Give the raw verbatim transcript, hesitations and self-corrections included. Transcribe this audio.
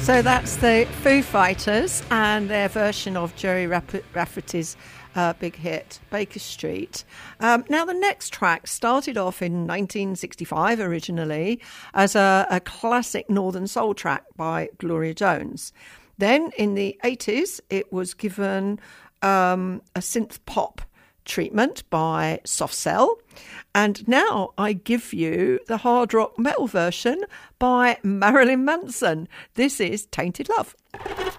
So that's the Foo Fighters and their version of Jerry Raff- Rafferty's uh, big hit, Baker Street. Um, now, the next track started off in nineteen sixty-five originally as a, a classic Northern Soul track by Gloria Jones. Then in the eighties, it was given um, a synth pop treatment by Soft Cell. And now I give you the hard rock metal version by Marilyn Manson. This is Tainted Love.